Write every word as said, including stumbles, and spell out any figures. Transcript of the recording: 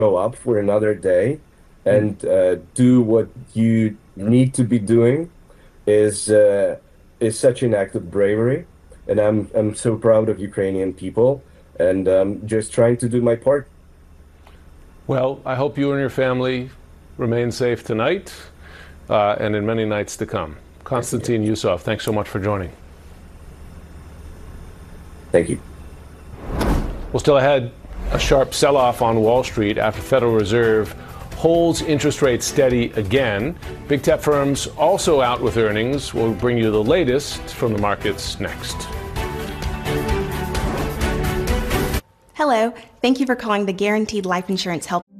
show up for another day Mm. and uh, do what you need to be doing is uh, is such an act of bravery. And I'm I'm so proud of Ukrainian people, and um, just trying to do my part. Well, I hope you and your family remain safe tonight uh, and in many nights to come. Thank you. Konstantin Yusov, thanks so much for joining. Thank you. Well, still ahead, a sharp sell-off on Wall Street after Federal Reserve holds interest rates steady again. Big tech firms also out with earnings. We'll bring you the latest from the markets next. Hello. Thank you for calling the Guaranteed Life Insurance Help.